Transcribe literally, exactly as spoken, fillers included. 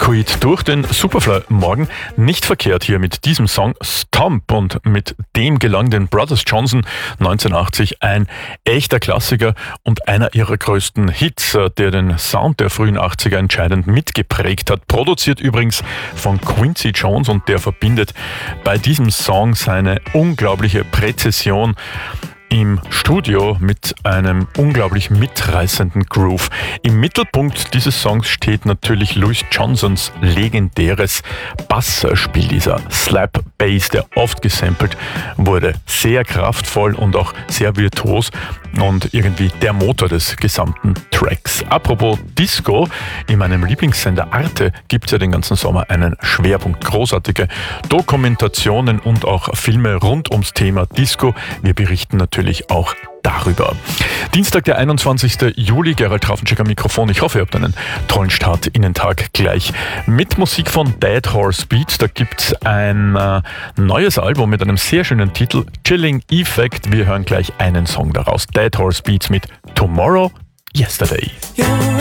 Disco-Hit durch den Superfly morgen. Nicht verkehrt hier mit diesem Song Stomp, und mit dem gelang den Brothers Johnson neunzehnhundertachtzig ein echter Klassiker und einer ihrer größten Hits, der den Sound der frühen achtziger entscheidend mitgeprägt hat. Produziert übrigens von Quincy Jones, und der verbindet bei diesem Song seine unglaubliche Präzision im Studio mit einem unglaublich mitreißenden Groove. Im Mittelpunkt dieses Songs steht natürlich Louis Johnsons legendäres Bassspiel, dieser Slap Bass, der oft gesampelt wurde. Sehr kraftvoll und auch sehr virtuos und irgendwie der Motor des gesamten Tracks. Apropos Disco, in meinem Lieblingssender Arte gibt es ja den ganzen Sommer einen Schwerpunkt. Großartige Dokumentationen und auch Filme rund ums Thema Disco. Wir berichten natürlich Natürlich auch darüber. Dienstag, der einundzwanzigster Juli, Gerald Trafencheck am Mikrofon. Ich hoffe, ihr habt einen tollen Start in den Tag gleich mit Musik von Dead Horse Beats. Da gibt es ein äh, neues Album mit einem sehr schönen Titel, Chilling Effect. Wir hören gleich einen Song daraus. Dead Horse Beats mit Tomorrow, Yesterday.